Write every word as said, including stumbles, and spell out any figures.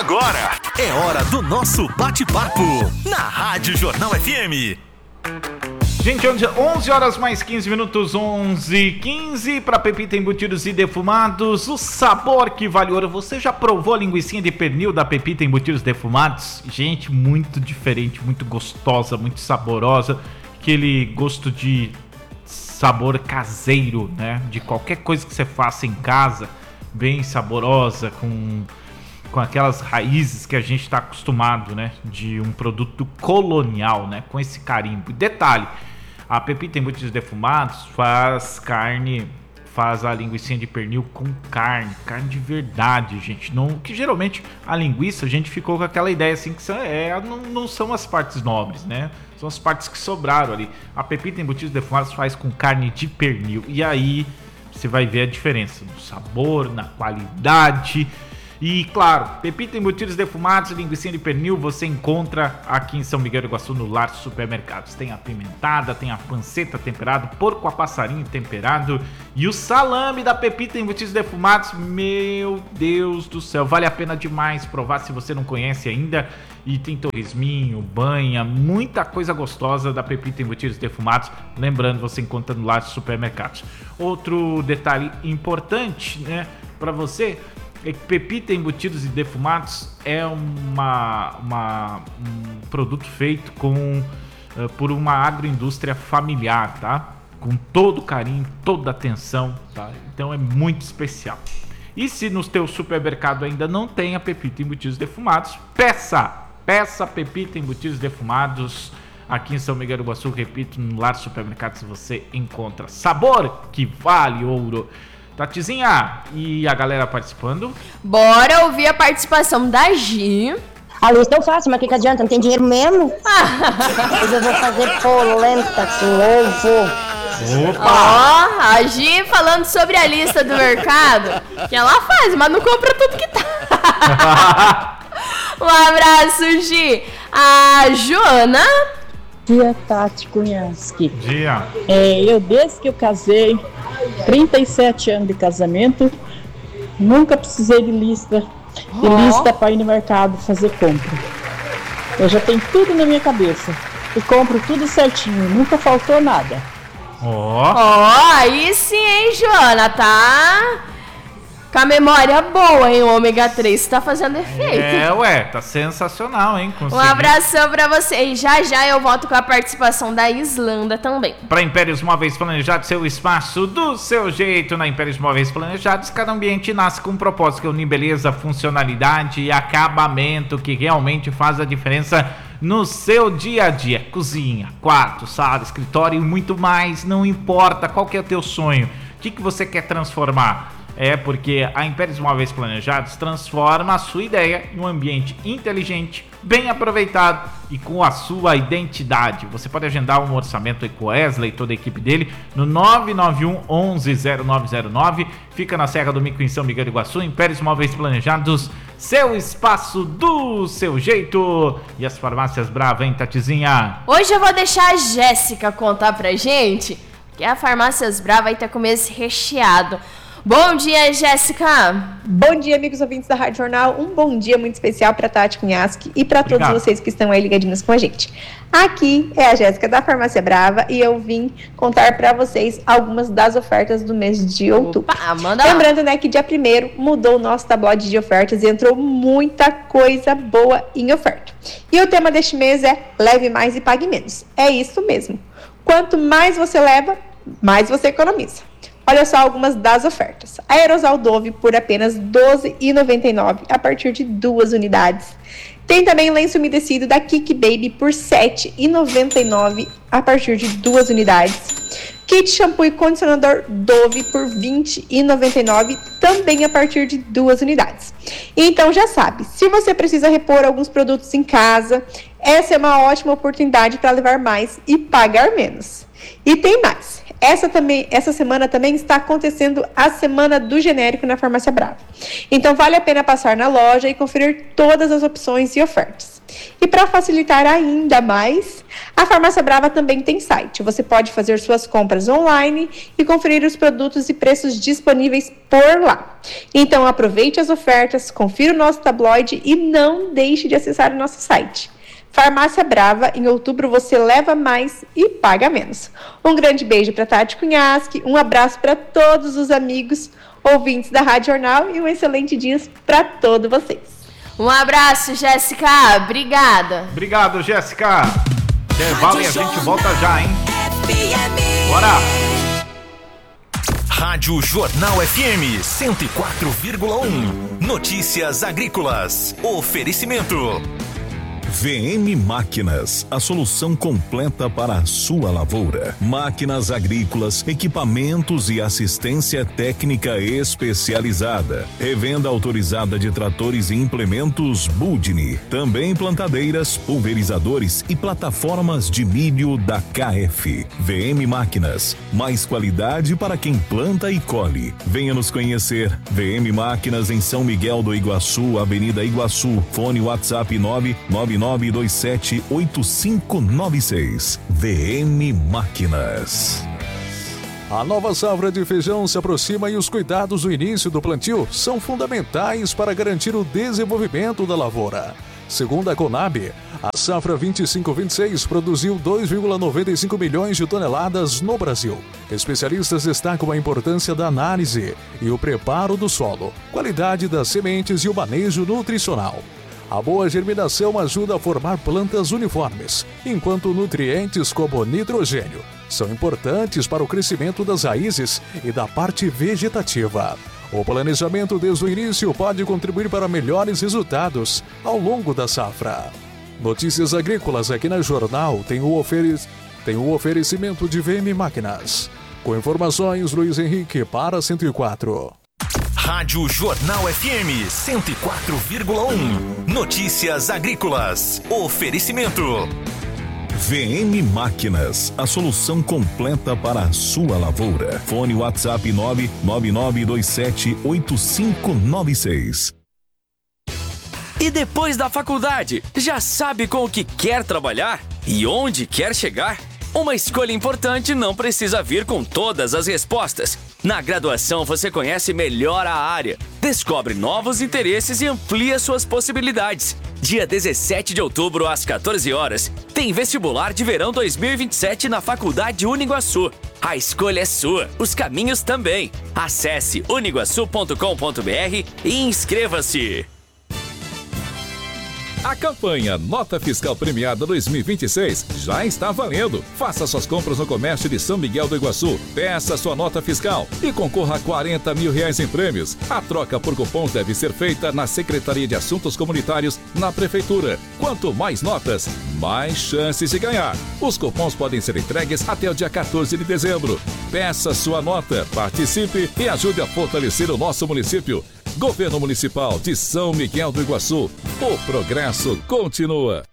Agora é hora do nosso bate-papo na Rádio Jornal F M. Gente, onze horas mais quinze minutos, onze e quinze para Pepita Embutidos e Defumados, o sabor que vale ouro. Você já provou a linguicinha de pernil da Pepita Embutidos Defumados? Gente, muito diferente, muito gostosa, muito saborosa, aquele gosto de sabor caseiro, né? De qualquer coisa que você faça em casa, bem saborosa, com, com aquelas raízes que a gente está acostumado, né? De um produto colonial, né? Com esse carimbo. Detalhe, a Pepita Embutidos Defumados faz carne, faz a linguiça de pernil com carne, carne de verdade, gente. Não, que geralmente a linguiça, a gente ficou com aquela ideia assim que são, é, não, não são as partes nobres, né? São as partes que sobraram ali. A Pepita Embutidos Defumados faz com carne de pernil. E aí você vai ver a diferença no sabor, na qualidade. E claro, Pepita Embutidos Defumados e linguiça de pernil você encontra aqui em São Miguel do Iguaçu no Lar Supermercados. Tem a pimentada, tem a panceta temperada, porco a passarinho temperado e o salame da Pepita Embutidos Defumados. Meu Deus do céu, vale a pena demais provar se você não conhece ainda. E tem torresminho, banha, muita coisa gostosa da Pepita Embutidos Defumados. Lembrando, você encontra no Lar Supermercados. Outro detalhe importante, né, para você é que Pepita Embutidos e Defumados é uma, uma, um produto feito com, uh, por uma agroindústria familiar, tá? Com todo carinho, toda atenção, tá? Então é muito especial. E se no teu supermercado ainda não tem a Pepita Embutidos Defumados, peça! Peça Pepita Embutidos Defumados aqui em São Miguel do Iguaçu, repito, no Lar Supermercados você encontra sabor que vale ouro. Tatizinha, e a galera participando? Bora ouvir a participação da Gi. A lista eu faço, mas o que, que adianta? Não tem dinheiro mesmo? Mas eu vou fazer polenta com ovo. Opa! Ó, a Gi falando sobre a lista do mercado, que ela faz, mas não compra tudo que tá. Um abraço, Gi. A Joana. Dia, Tati Cunhasque. Dia. É, eu, desde que eu casei, trinta e sete anos de casamento, nunca precisei de lista, de oh. lista para ir no mercado fazer compra. Eu já tenho tudo na minha cabeça e compro tudo certinho, nunca faltou nada. Ó, oh. oh, aí sim, hein, Joana, tá com a memória boa, hein, o ômega três tá fazendo efeito. É, ué, tá sensacional, hein? Consegui. Um abração pra você. E já já eu volto com a participação da Islândia também. Para Impérios Móveis Planejados, seu espaço do seu jeito. Na Impérios Móveis Planejados, cada ambiente nasce com um propósito que une beleza, funcionalidade e acabamento que realmente faz a diferença no seu dia a dia. Cozinha, quarto, sala, escritório e muito mais. Não importa qual que é o teu sonho. O que, que você quer transformar? É porque a Impérios Móveis Planejados transforma a sua ideia em um ambiente inteligente, bem aproveitado e com a sua identidade. Você pode agendar um orçamento aí com o Wesley e toda a equipe dele no nove nove um, onze, zero nove zero nove. Fica na Serra do Mico, em São Miguel do Iguaçu. Impérios Móveis Planejados, seu espaço do seu jeito. E as farmácias Brava, hein, Tatizinha? Hoje eu vou deixar a Jéssica contar pra gente que a Farmácias Brava vai ter com mês recheado. Bom dia, Jéssica! Bom dia, amigos ouvintes da Rádio Jornal. Um bom dia muito especial para Tati Cunhasque e para todos vocês que estão aí ligadinhos com a gente. Aqui é a Jéssica da Farmácia Brava e eu vim contar para vocês algumas das ofertas do mês de outubro. Opa, manda Lembrando, lá. né, que dia primeiro mudou o nosso tabloide de ofertas e entrou muita coisa boa em oferta. E o tema deste mês é Leve Mais e Pague Menos. É isso mesmo. Quanto mais você leva, mais você economiza. Olha só algumas das ofertas. Aerosol Dove por apenas doze reais e noventa e nove centavos a partir de duas unidades. Tem também lenço umedecido da Kik Baby por sete reais e noventa e nove centavos a partir de duas unidades. Kit shampoo e condicionador Dove por vinte reais e noventa e nove centavos também a partir de duas unidades. Então já sabe, se você precisa repor alguns produtos em casa, essa é uma ótima oportunidade para levar mais e pagar menos. E tem mais. Essa, também, essa semana também está acontecendo a Semana do Genérico na Farmácia Brava. Então vale a pena passar na loja e conferir todas as opções e ofertas. E para facilitar ainda mais, a Farmácia Brava também tem site. Você pode fazer suas compras online e conferir os produtos e preços disponíveis por lá. Então aproveite as ofertas, confira o nosso tabloide e não deixe de acessar o nosso site. Farmácia Brava, em outubro você leva mais e paga menos. Um grande beijo para Tati Cunhasque, um abraço para todos os amigos ouvintes da Rádio Jornal e um excelente dia para todos vocês. Um abraço, Jéssica. Obrigada. Obrigado, Jéssica. Intervalo e a gente volta já, hein? Bora! Rádio Jornal F M cento e quatro vírgula um. Notícias agrícolas. Oferecimento. V M Máquinas, a solução completa para a sua lavoura. Máquinas agrícolas, equipamentos e assistência técnica especializada. Revenda autorizada de tratores e implementos Budni. Também plantadeiras, pulverizadores e plataformas de milho da K F. V M Máquinas, mais qualidade para quem planta e colhe. Venha nos conhecer. V M Máquinas em São Miguel do Iguaçu, Avenida Iguaçu. Fone WhatsApp nove nove nove dois sete oito cinco nove seis. V M Máquinas. A nova safra de feijão se aproxima e os cuidados do início do plantio são fundamentais para garantir o desenvolvimento da lavoura. Segundo a Conab, a safra vinte e cinco vinte e seis produziu dois vírgula noventa e cinco milhões de toneladas no Brasil. Especialistas destacam a importância da análise e o preparo do solo, qualidade das sementes e o manejo nutricional. A boa germinação ajuda a formar plantas uniformes, enquanto nutrientes como nitrogênio são importantes para o crescimento das raízes e da parte vegetativa. O planejamento desde o início pode contribuir para melhores resultados ao longo da safra. Notícias agrícolas aqui na Jornal tem o, ofere... tem o oferecimento de V M Máquinas. Com informações, Luiz Henrique para cento e quatro. Rádio Jornal F M cento e quatro vírgula um. Notícias agrícolas. Oferecimento. V M Máquinas, a solução completa para a sua lavoura. Fone WhatsApp nove nove nove dois sete oito cinco nove seis. E depois da faculdade, já sabe com o que quer trabalhar e onde quer chegar? Uma escolha importante não precisa vir com todas as respostas. Na graduação você conhece melhor a área, descobre novos interesses e amplia suas possibilidades. Dia dezessete de outubro, às quatorze horas, tem vestibular de verão dois mil e vinte e sete na Faculdade Uniguaçu. A escolha é sua, os caminhos também. Acesse uniguaçu ponto com ponto br e inscreva-se. A campanha Nota Fiscal Premiada dois mil e vinte e seis já está valendo. Faça suas compras no comércio de São Miguel do Iguaçu, peça sua nota fiscal e concorra a quarenta mil reais em prêmios. A troca por cupons deve ser feita na Secretaria de Assuntos Comunitários, na Prefeitura. Quanto mais notas, mais chances de ganhar. Os cupons podem ser entregues até o dia quatorze de dezembro. Peça sua nota, participe e ajude a fortalecer o nosso município. Governo Municipal de São Miguel do Iguaçu. O progresso continua.